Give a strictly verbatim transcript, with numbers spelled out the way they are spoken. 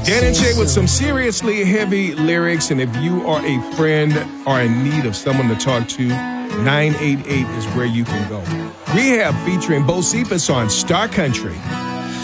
Dan and Shay with some seriously heavy lyrics, and if you are a friend or in need of someone to talk to, nine eight eight is where you can go. Rehab featuring Bo Cephas on Star Country.